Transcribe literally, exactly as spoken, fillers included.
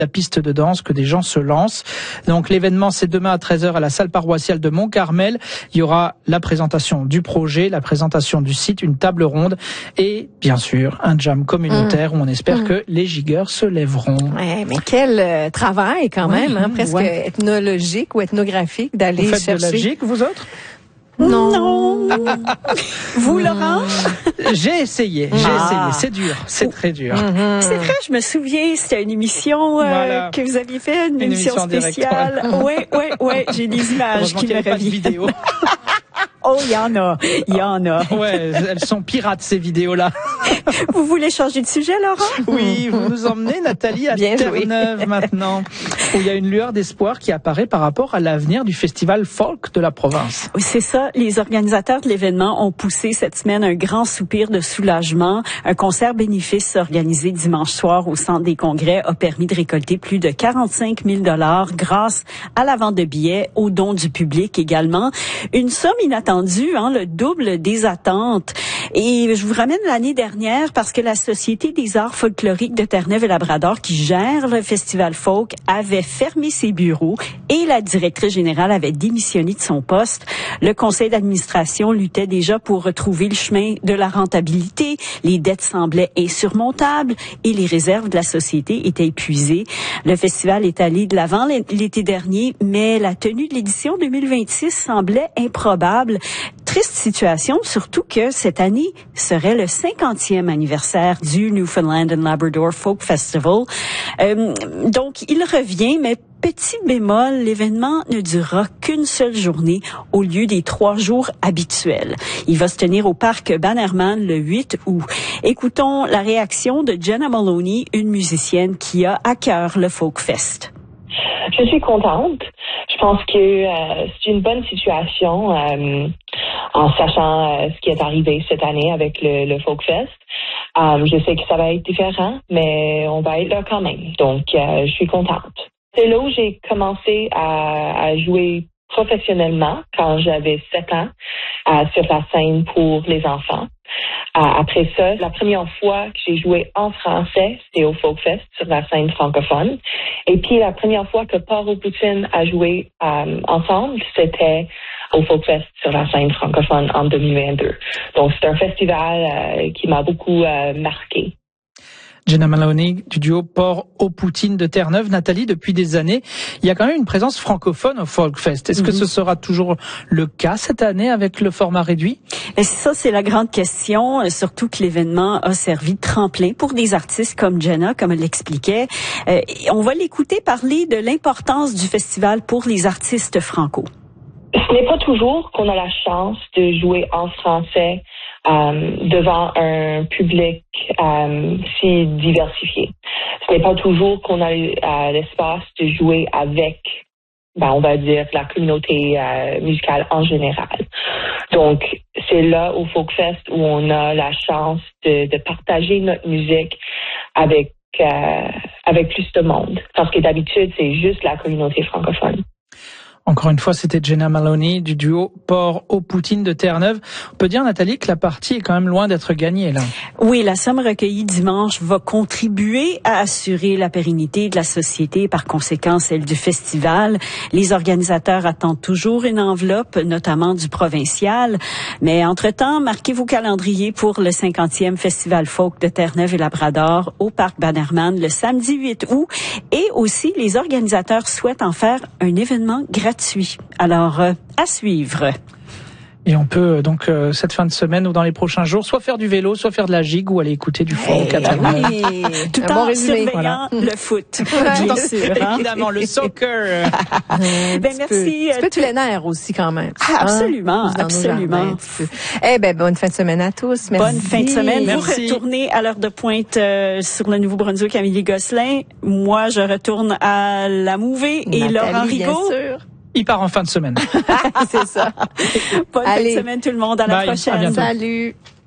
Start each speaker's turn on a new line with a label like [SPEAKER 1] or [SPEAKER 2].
[SPEAKER 1] la piste de danse, que des gens se lancent. Donc l'événement, c'est demain à treize heures à la salle paroissiale de Mont-Carmel. Il y aura la présentation du projet, la présentation du site, une table ronde et bien sûr un jam communautaire mmh. où on espère mmh. que les gigueurs se lèveront.
[SPEAKER 2] Ouais, mais quel euh, travail quand même, ouais, hein, presque ouais. ethnologique ou ethnographique d'aller
[SPEAKER 1] vous faites
[SPEAKER 2] chercher.
[SPEAKER 1] De la gigue, vous autres?
[SPEAKER 2] Non. non. Vous, Laurent?
[SPEAKER 1] J'ai essayé, j'ai ah. essayé. C'est dur, c'est très dur.
[SPEAKER 2] Mm-hmm. C'est vrai, je me souviens, c'était une émission euh, voilà. que vous aviez fait, une, une émission, émission spéciale. Oui, oui, oui, j'ai des images qui me reviennent. Oh, il y en a, il y en a.
[SPEAKER 1] Ouais, elles sont pirates, ces vidéos-là.
[SPEAKER 2] Vous voulez changer de sujet, Laurent?
[SPEAKER 1] Oui, vous nous emmenez, Nathalie, à Bien Terre-Neuve maintenant, où il y a une lueur d'espoir qui apparaît par rapport à l'avenir du festival folk de la province.
[SPEAKER 3] Oui, c'est ça. Les organisateurs de l'événement ont poussé cette semaine un grand soupir de soulagement. Un concert bénéfice organisé dimanche soir au Centre des Congrès a permis de récolter plus de quarante-cinq mille dollars grâce à la vente de billets, aux dons du public également. Une somme inattendue. Hein, le double des attentes. Et je vous ramène l'année dernière parce que la Société des arts folkloriques de Terre-Neuve et Labrador, qui gère le festival folk, avait fermé ses bureaux et la directrice générale avait démissionné de son poste. Le conseil d'administration luttait déjà pour retrouver le chemin de la rentabilité. Les dettes semblaient insurmontables et les réserves de la société étaient épuisées. Le festival est allé de l'avant l'été dernier, mais la tenue de l'édition deux mille vingt-six semblait improbable. Triste situation, surtout que cette année serait le cinquantième anniversaire du Newfoundland and Labrador Folk Festival. Euh, donc, il revient, mais petit bémol, l'événement ne durera qu'une seule journée au lieu des trois jours habituels. Il va se tenir au parc Bannerman le huit août. Écoutons la réaction de Jenna Maloney, une musicienne qui a à cœur le Folk Fest.
[SPEAKER 4] Je suis contente. Je pense que euh, c'est une bonne situation euh, en sachant euh, ce qui est arrivé cette année avec le, le Folk Fest. Euh, je sais que ça va être différent, mais on va être là quand même. Donc, euh, je suis contente. C'est là où j'ai commencé à, à jouer professionnellement quand j'avais sept ans euh, sur la scène pour les enfants. Euh, après ça, la première fois que j'ai joué en français, c'était au Folk Fest sur la scène francophone. Et puis la première fois que Paul Poutine a joué euh, ensemble, c'était au Folk Fest sur la scène francophone en deux mille vingt-deux. Donc c'est un festival euh, qui m'a beaucoup euh, marqué.
[SPEAKER 1] Jenna Maloney du duo Port aux Poutines de Terre-Neuve. Nathalie, depuis des années, il y a quand même une présence francophone au Folk Fest. Est-ce mm-hmm. que ce sera toujours le cas cette année avec le format réduit?
[SPEAKER 3] Et ça, c'est la grande question, surtout que l'événement a servi de tremplin pour des artistes comme Jenna, comme elle l'expliquait. Euh, on va l'écouter parler de l'importance du festival pour les artistes franco.
[SPEAKER 4] Ce n'est pas toujours qu'on a la chance de jouer en français Euh, devant un public euh, si diversifié. Ce n'est pas toujours qu'on a euh, l'espace de jouer avec, ben, on va dire, la communauté euh, musicale en général. Donc, c'est là au Folk Fest où on a la chance de, de partager notre musique avec, euh, avec plus de monde. Parce que d'habitude, c'est juste la communauté francophone.
[SPEAKER 1] Encore une fois, c'était Jenna Maloney du duo Port aux Poutines de Terre-Neuve. On peut dire, Nathalie, que la partie est quand même loin d'être gagnée, là.
[SPEAKER 3] Oui, la somme recueillie dimanche va contribuer à assurer la pérennité de la société et par conséquent celle du festival. Les organisateurs attendent toujours une enveloppe, notamment du provincial. Mais entre-temps, marquez vos calendriers pour le cinquantième Festival Folk de Terre-Neuve et Labrador au Parc Bannerman le samedi huit août. Et aussi, les organisateurs souhaitent en faire un événement gratuit. Alors, euh, à suivre.
[SPEAKER 1] Et on peut donc euh, cette fin de semaine ou dans les prochains jours soit faire du vélo, soit faire de la gigue ou aller écouter du folk.
[SPEAKER 3] Hey, oui. Tout en bon surveillant voilà. le foot, bien sûr. Hein?
[SPEAKER 1] Évidemment, le soccer.
[SPEAKER 3] ben merci.
[SPEAKER 2] Un petit peu de plein air aussi quand même.
[SPEAKER 3] Ah, absolument, hein? absolument.
[SPEAKER 2] Eh ben bonne fin de semaine à tous. Merci.
[SPEAKER 3] Bonne fin de semaine.
[SPEAKER 1] Merci.
[SPEAKER 3] Vous retournez à l'heure de pointe euh, sur le Nouveau-Brunswick, Amélie Gosselin. Moi, je retourne à la Mouvée et
[SPEAKER 2] Nathalie,
[SPEAKER 3] Laurent Rigaud.
[SPEAKER 2] Bien sûr.
[SPEAKER 1] Il part en fin de semaine.
[SPEAKER 2] C'est ça.
[SPEAKER 3] Bonne
[SPEAKER 2] Allez.
[SPEAKER 3] fin de semaine tout le monde. À la
[SPEAKER 1] Bye.
[SPEAKER 3] prochaine.
[SPEAKER 1] À bientôt.
[SPEAKER 2] Salut.